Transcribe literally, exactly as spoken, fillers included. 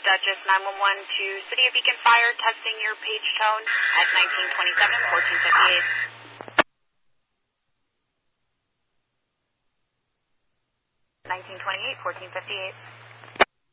Duchess nine one one to City of Beacon Fire, testing your page tone at nineteen twenty-seven, fourteen fifty-eight. nineteen twenty-eight, fourteen fifty-eight.